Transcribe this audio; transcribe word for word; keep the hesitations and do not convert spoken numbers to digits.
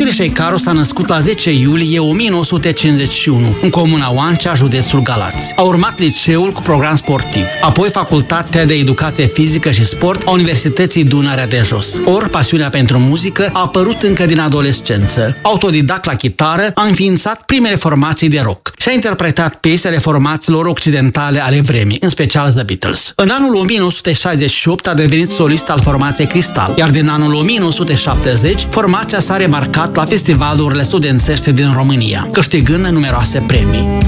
Vasile Șeicaru s-a născut la zece iulie o mie nouă sute cincizeci și unu, în comuna Oancea, județul Galați. A urmat liceul cu program sportiv, apoi Facultatea de Educație Fizică și Sport a Universității Dunărea de Jos. Or, pasiunea pentru muzică a apărut încă din adolescență. Autodidact la chitară, a înființat primele formații de rock și a interpretat piesele formațiilor occidentale ale vremii, în special The Beatles. În anul o mie nouă sute șaizeci și opt a devenit solist al formației Cristal, iar din anul o mie nouă sute șaptezeci formația s-a remarcat la festivalurile studențești din România, câștigând numeroase premii.